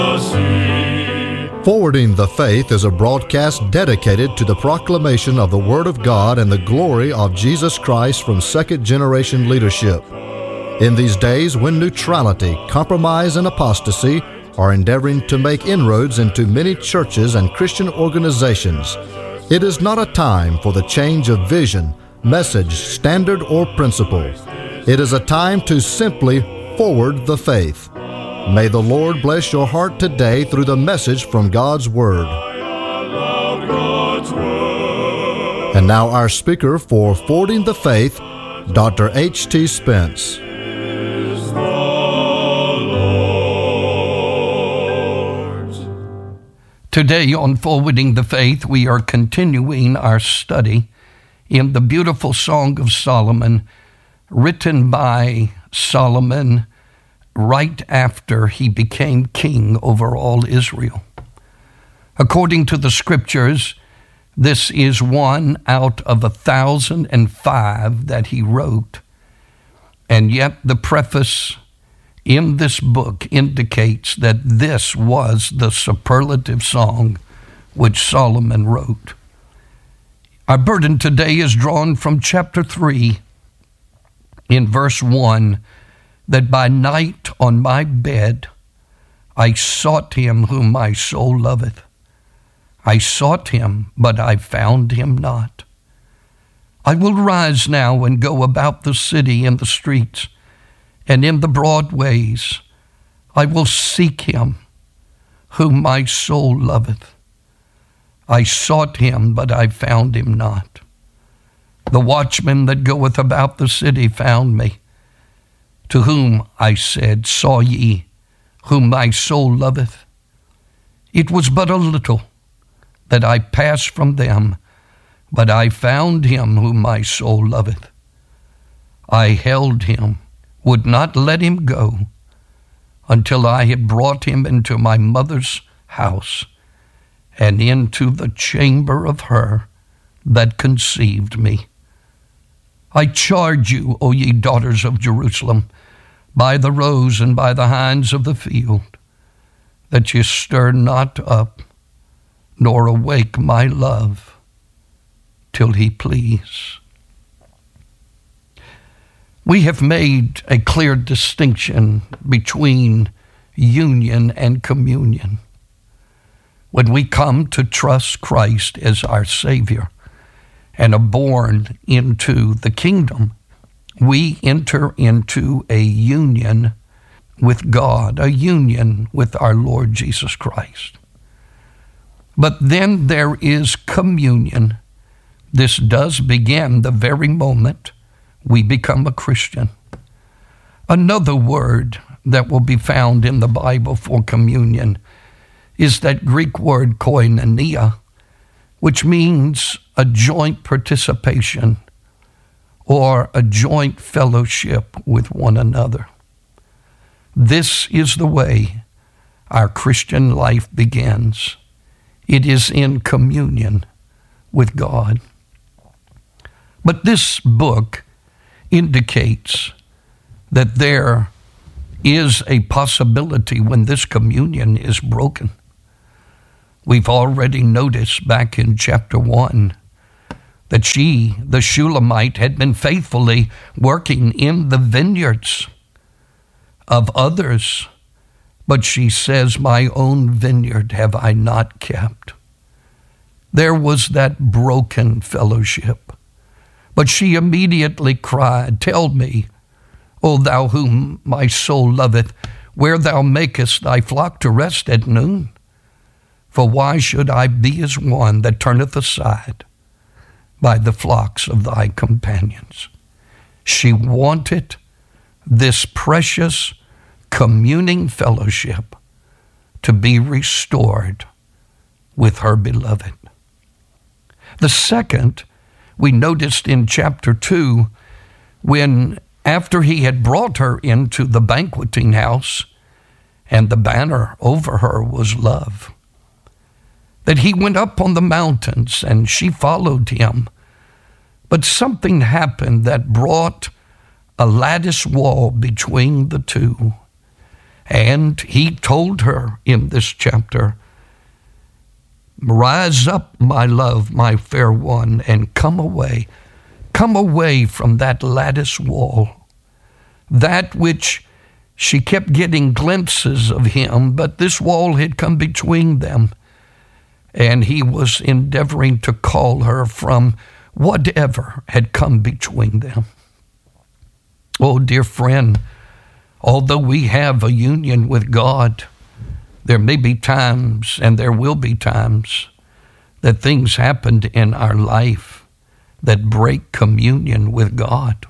Forwarding the Faith is a broadcast dedicated to the proclamation of the Word of God and the glory of Jesus Christ from second-generation leadership. In these days when neutrality, compromise, and apostasy are endeavoring to make inroads into many churches and Christian organizations, it is not a time for the change of vision, message, standard, or principle. It is a time to simply forward the faith. May the Lord bless your heart today through the message from God's Word. And now our speaker for Forwarding the Faith, Dr. H.T. Spence. Today on Forwarding the Faith, we are continuing our study in the beautiful Song of Solomon, written by Solomon right after he became king over all Israel. According to the scriptures, this is one out of 1,005 that he wrote, and yet the preface in this book indicates that this was the superlative song which Solomon wrote. Our burden today is drawn from chapter 3 in verse 1, that by night on my bed I sought him whom my soul loveth. I sought him, but I found him not. I will rise now and go about the city in the streets, and in the broad ways I will seek him whom my soul loveth. I sought him, but I found him not. The watchman that goeth about the city found me, to whom I said, Saw ye whom my soul loveth? It was but a little that I passed from them, but I found him whom my soul loveth. I held him, would not let him go, until I had brought him into my mother's house, and into the chamber of her that conceived me. I charge you, O ye daughters of Jerusalem, by the roes and by the hinds of the field, that ye stir not up, nor awake my love, till he please. We have made a clear distinction between union and communion. When we come to trust Christ as our Savior and are born into the kingdom, we enter into a union with God, a union with our Lord Jesus Christ. But then there is communion. This does begin the very moment we become a Christian. Another word that will be found in the Bible for communion is that Greek word koinonia, which means a joint participation or a joint fellowship with one another. This is the way our Christian life begins. It is in communion with God. But this book indicates that there is a possibility when this communion is broken. We've already noticed back in chapter 1 that she, the Shulamite, had been faithfully working in the vineyards of others, but she says, my own vineyard have I not kept. There was that broken fellowship. But she immediately cried, Tell me, O thou whom my soul loveth, where thou makest thy flock to rest at noon. For why should I be as one that turneth aside by the flocks of thy companions? She wanted this precious communing fellowship to be restored with her beloved. The second, we noticed in chapter 2, when after he had brought her into the banqueting house, and the banner over her was love, that he went up on the mountains and she followed him. But something happened that brought a lattice wall between the two. And he told her in this chapter, rise up, my love, my fair one, and come away. Come away from that lattice wall, that which she kept getting glimpses of him, but this wall had come between them, and he was endeavoring to call her from whatever had come between them. Oh, dear friend, although we have a union with God, there may be times, and there will be times, that things happened in our life that break communion with God.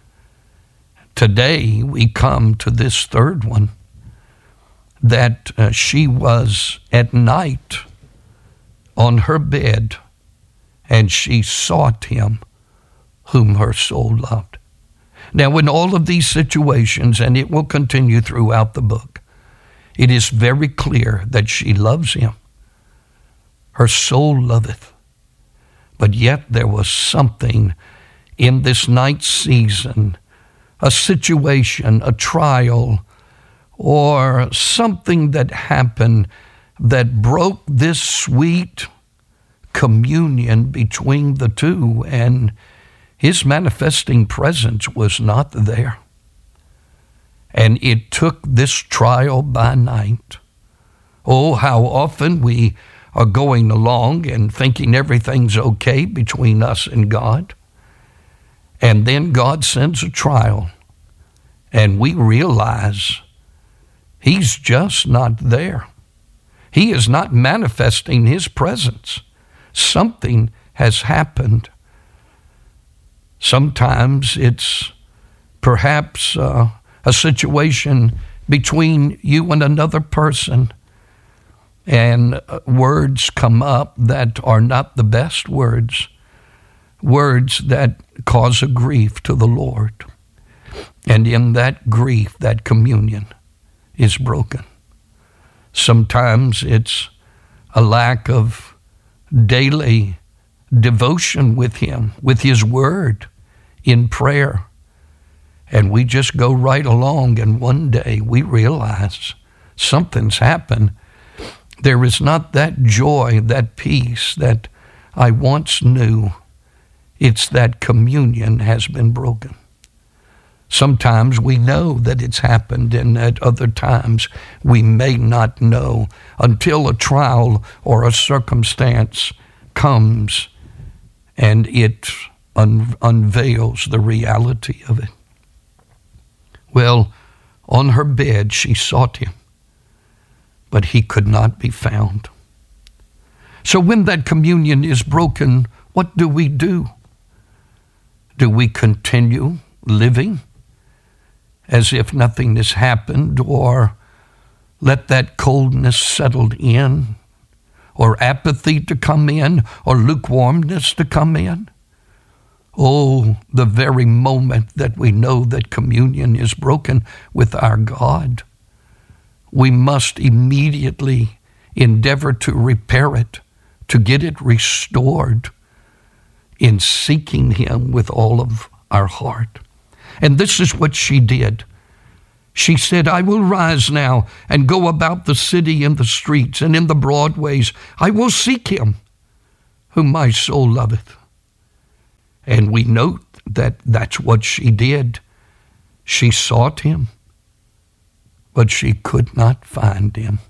Today, we come to this third one, that she was at night on her bed, and she sought him whom her soul loved. Now, in all of these situations, and it will continue throughout the book, it is very clear that she loves him. Her soul loveth. But yet there was something in this night season, a situation, a trial, or something that happened that broke this sweet communion between the two, and his manifesting presence was not there. And it took this trial by night. Oh, how often we are going along and thinking everything's okay between us and God. And then God sends a trial, and we realize he's just not there. He is not manifesting his presence. Something has happened. Sometimes it's perhaps a situation between you and another person, and words come up that are not the best words that cause a grief to the Lord. And in that grief, that communion is broken. Sometimes it's a lack of daily devotion with him, with his word, in prayer. And we just go right along, and one day we realize something's happened. There is not that joy, that peace that I once knew. It's that communion has been broken. Sometimes we know that it's happened, and at other times we may not know until a trial or a circumstance comes and it unveils the reality of it. Well, on her bed she sought him, but he could not be found. So when that communion is broken, what do we do? Do we continue living as if nothing has happened, or let that coldness settle in, or apathy to come in, or lukewarmness to come in? Oh, the very moment that we know that communion is broken with our God, we must immediately endeavor to repair it, to get it restored in seeking him with all of our heart. And this is what she did. She said, I will rise now and go about the city in the streets and in the broad ways. I will seek him whom my soul loveth. And we note that that's what she did. She sought him, but she could not find him.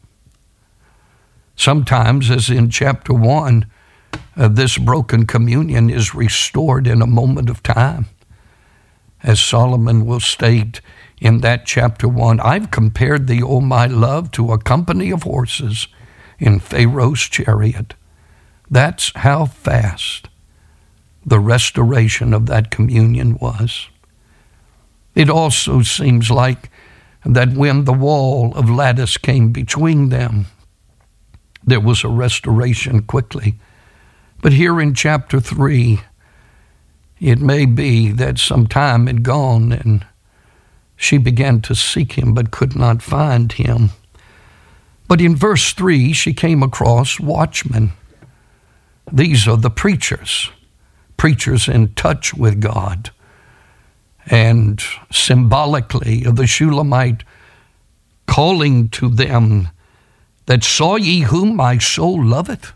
Sometimes, as in chapter 1, this broken communion is restored in a moment of time. As Solomon will state in that chapter 1, I've compared thee, O my love, to a company of horses in Pharaoh's chariot. That's how fast the restoration of that communion was. It also seems like that when the wall of lattice came between them, there was a restoration quickly. But here in chapter 3, it may be that some time had gone and she began to seek him but could not find him. But in verse 3, she came across watchmen. These are the preachers in touch with God. And symbolically, the Shulamite calling to them that saw ye whom my soul loveth.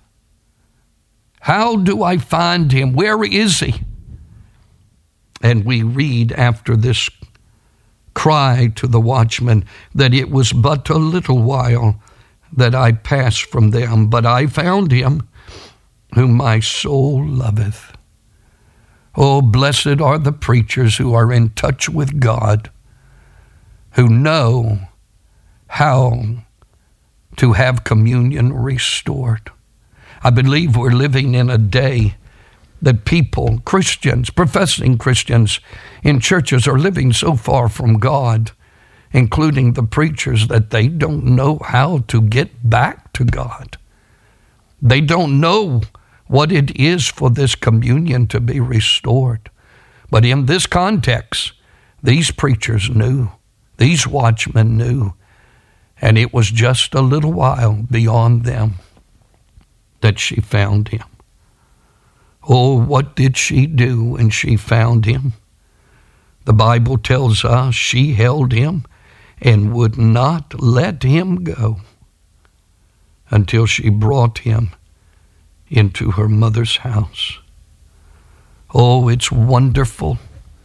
How do I find him? Where is he? And we read after this cry to the watchman that it was but a little while that I passed from them, but I found him whom my soul loveth. Oh, blessed are the preachers who are in touch with God, who know how to have communion restored. I believe we're living in a day that people, Christians, professing Christians in churches, are living so far from God, including the preachers, that they don't know how to get back to God. They don't know what it is for this communion to be restored. But in this context, these preachers knew, these watchmen knew, and it was just a little while beyond them that she found him. Oh, what did she do when she found him? The Bible tells us she held him and would not let him go until she brought him into her mother's house. Oh, it's wonderful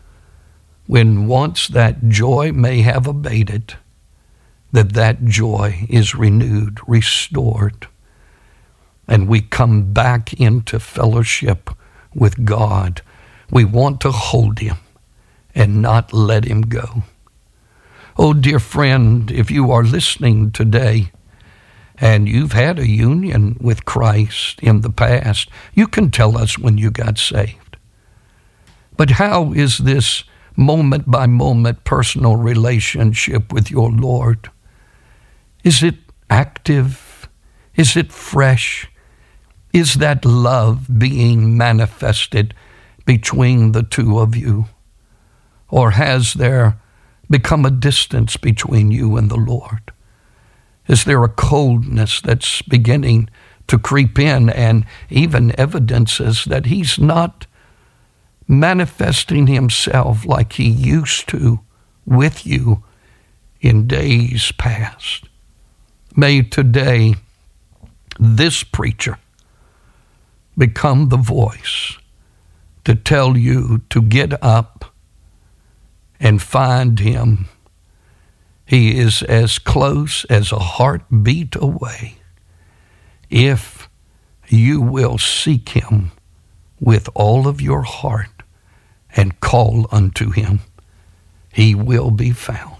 when once that joy may have abated, that joy is renewed, restored, and we come back into fellowship with God. We want to hold him and not let him go. Oh, dear friend, if you are listening today and you've had a union with Christ in the past, you can tell us when you got saved. But how is this moment-by-moment personal relationship with your Lord? Is it active? Is it fresh? Is that love being manifested between the two of you? Or has there become a distance between you and the Lord? Is there a coldness that's beginning to creep in and even evidences that he's not manifesting himself like he used to with you in days past? May today this preacher become the voice to tell you to get up and find him. He is as close as a heartbeat away. If you will seek him with all of your heart and call unto him, he will be found.